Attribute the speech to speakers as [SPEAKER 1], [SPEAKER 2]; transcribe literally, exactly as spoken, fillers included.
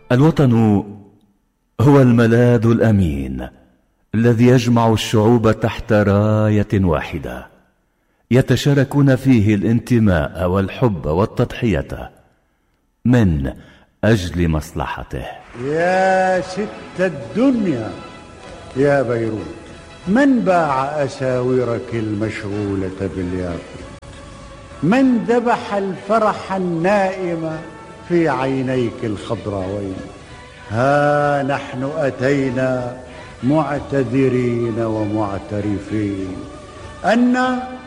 [SPEAKER 1] الوطن هو الملاذ الأمين الذي يجمع الشعوب تحت راية واحدة يتشاركون فيه الانتماء والحب والتضحية من أجل مصلحته.
[SPEAKER 2] يا ست الدنيا يا بيروت، من باع أساورك المشغولة بالياقوت؟ من ذبح الفرح النائم في عينيك الخضراوين؟ ها نحن أتينا معتذرين ومعترفين أن